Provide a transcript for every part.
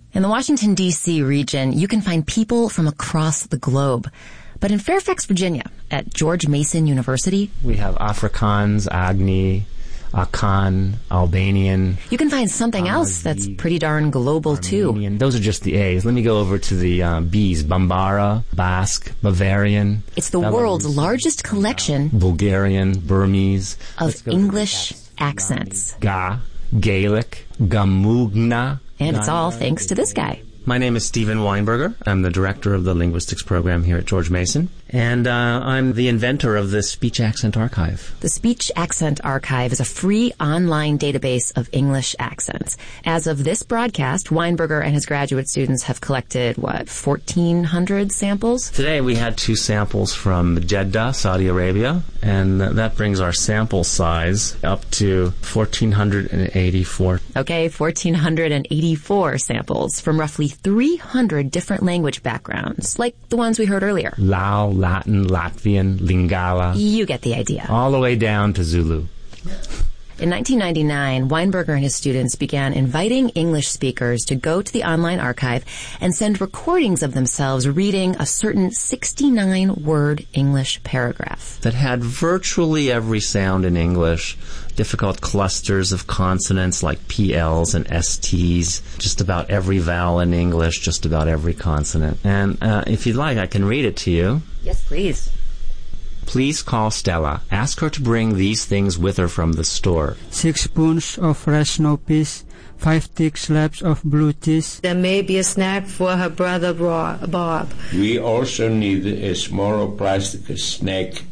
In the Washington, D.C. region, you can find people from across the globe. But in Fairfax, Virginia, at George Mason University, we have Afrikaans, Agni, Akan, Albanian. You can find something else that's pretty darn global, Armenian. too. Those are just the A's. Let me go over to the B's. Bambara, Basque, Bavarian. It's the world's largest collection Bulgarian, Burmese. of English accents. Ga, Gaelic, Gamugna. And it's all thanks to this guy. My name is Stephen Weinberger. I'm the director of the linguistics program here at George Mason. And I'm the inventor of the Speech Accent Archive. The Speech Accent Archive is a free online database of English accents. As of this broadcast, Weinberger and his graduate students have collected, 1,400 samples? Today we had 2 samples from Jeddah, Saudi Arabia, and that brings our sample size up to 1,484. Okay, 1,484 samples from roughly 300 different language backgrounds, like the ones we heard earlier. Lao, Latin, Latvian, Lingala. You get the idea. All the way down to Zulu. In 1999, Weinberger and his students began inviting English speakers to go to the online archive and send recordings of themselves reading a certain 69-word English paragraph. That had virtually every sound in English, difficult clusters of consonants like PLs and STs, just about every vowel in English, just about every consonant. And if you'd like, I can read it to you. Yes, please. Please call Stella. Ask her to bring these things with her from the store. 6 spoons of fresh snow peas, 5 thick slabs of blue cheese. There may be a snack for her brother Bob. We also need a small plastic snack,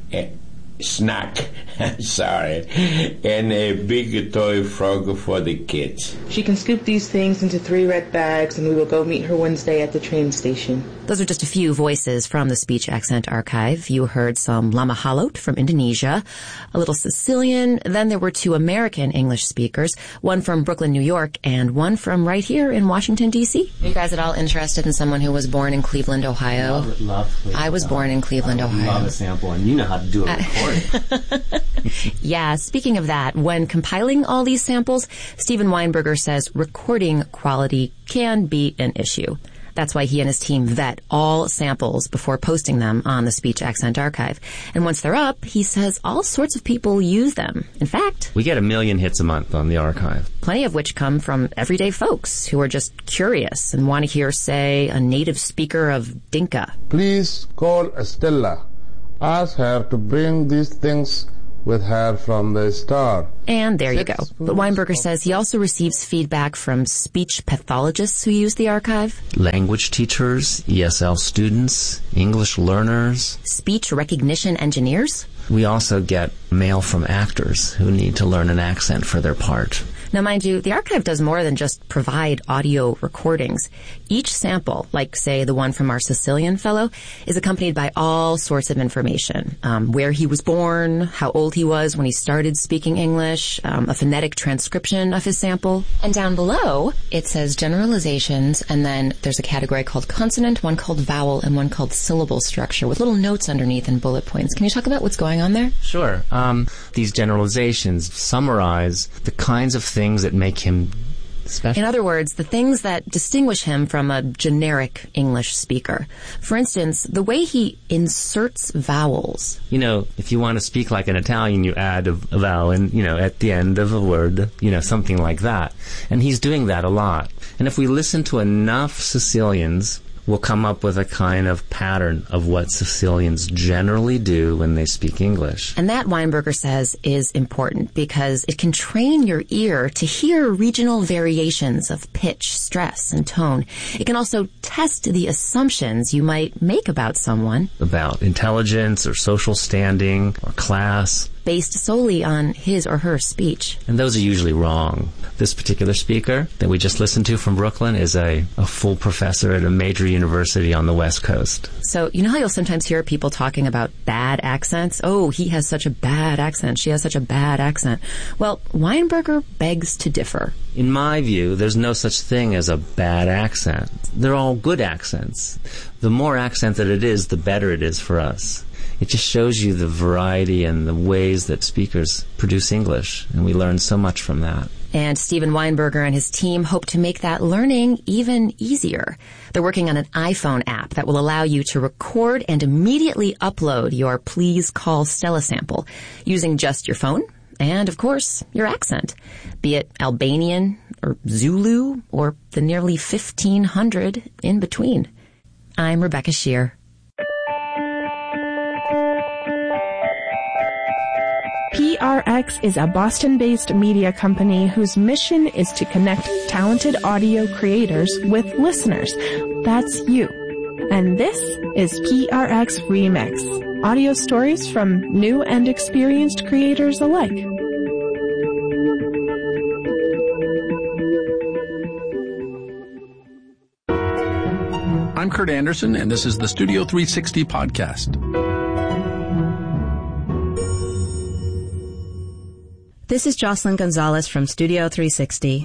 and a big toy frog for the kids. She can scoop these things into 3 red bags, and we will go meet her Wednesday at the train station. Those are just a few voices from the Speech Accent Archive. You heard some Lama Halot from Indonesia, a little Sicilian, then there were 2 American English speakers, one from Brooklyn, New York, and one from right here in Washington, D.C. Are you guys at all interested in someone who was born in Cleveland, Ohio? Love Cleveland. I was born in Cleveland, Ohio. Love a sample, and you know how to do a recording. Yeah, speaking of that, when compiling all these samples, Stephen Weinberger says recording quality can be an issue. That's why he and his team vet all samples before posting them on the Speech Accent Archive. And once they're up, he says all sorts of people use them. In fact, We get 1 million hits a month on the archive. plenty of which come from everyday folks who are just curious and want to hear, say, a native speaker of Dinka. Please call Stella. Ask her to bring these things with her from the store. And there you go. But Weinberger says he also receives feedback from speech pathologists who use the archive, Language teachers, ESL students, English learners. speech recognition engineers. We also get mail from actors who need to learn an accent for their part. Now, mind you, the archive does more than just provide audio recordings. Each sample, like, say, the one from our Sicilian fellow, is accompanied by all sorts of information. Where he was born, how old he was when he started speaking English, a phonetic transcription of his sample. And down below, it says generalizations, and then there's a category called consonant, one called vowel, and one called syllable structure, with little notes underneath and bullet points. Can you talk about what's going on there? Sure. These generalizations summarize the kinds of things that make him special. In other words, the things that distinguish him from a generic English speaker. For instance, the way he inserts vowels. You know, if you want to speak like an Italian, you add a vowel and, at the end of a word, something like that. And he's doing that a lot. And if we listen to enough Sicilians, we'll come up with a kind of pattern of what Sicilians generally do when they speak English. And that, Weinberger says, is important because it can train your ear to hear regional variations of pitch, stress, and tone. It can also test the assumptions you might make about someone. About intelligence or social standing or class. Based solely on his or her speech. And those are usually wrong. This particular speaker that we just listened to from Brooklyn is a full professor at a major university on the West Coast. So, you know how you'll sometimes hear people talking about bad accents? Oh, he has such a bad accent. She has such a bad accent. Well, Weinberger begs to differ. In my view, there's no such thing as a bad accent. They're all good accents. The more accent that it is, the better it is for us. it just shows you the variety and the ways that speakers produce English, and we learn so much from that. And Steven Weinberger and his team hope to make that learning even easier. They're working on an iPhone app that will allow you to record and immediately upload your Please Call Stella sample using just your phone and, of course, your accent, be it Albanian or Zulu or the nearly 1,500 in between. I'm Rebecca Shear. PRX is a Boston-based media company whose mission is to connect talented audio creators with listeners. That's you. And this is PRX Remix, audio stories from new and experienced creators alike. I'm Kurt Anderson, and this is the Studio 360 podcast. This is Jocelyn Gonzalez from Studio 360.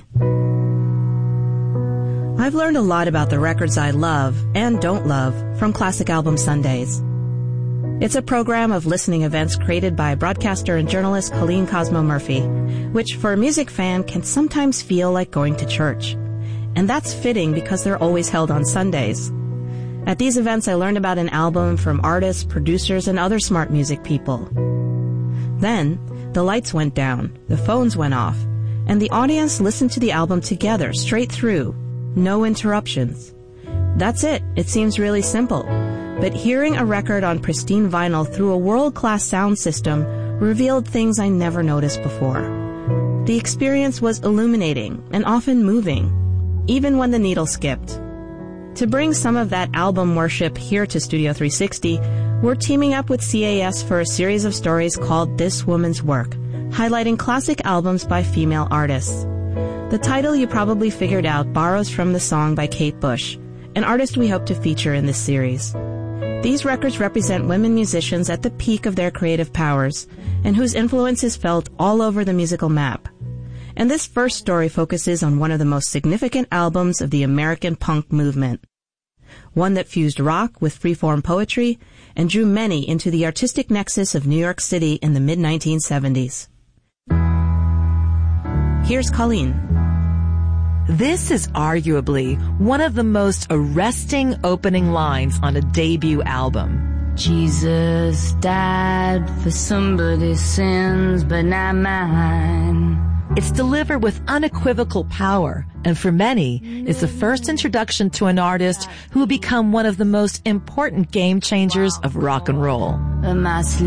I've learned a lot about the records I love and don't love from Classic Album Sundays. It's a program of listening events created by broadcaster and journalist Colleen Cosmo Murphy, which for a music fan can sometimes feel like going to church. And that's fitting because they're always held on Sundays. At these events, I learned about an album from artists, producers, and other smart music people. Then, the lights went down, the phones went off, and the audience listened to the album together, straight through. No interruptions. That's it. It seems really simple. But hearing a record on pristine vinyl through a world-class sound system revealed things I never noticed before. The experience was illuminating and often moving, even when the needle skipped. To bring some of that album worship here to Studio 360, we're teaming up with CAS for a series of stories called This Woman's Work, highlighting classic albums by female artists. The title, you probably figured out, borrows from the song by Kate Bush, an artist we hope to feature in this series. These records represent women musicians at the peak of their creative powers, and whose influence is felt all over the musical map. And this first story focuses on one of the most significant albums of the American punk movement. One that fused rock with freeform poetry and drew many into the artistic nexus of New York City in the mid-1970s. Here's Colleen. This is arguably one of the most arresting opening lines on a debut album. Jesus died for somebody's sins, but not mine. It's delivered with unequivocal power, and for many, is the first introduction to an artist who will become one of the most important game changers of rock and roll.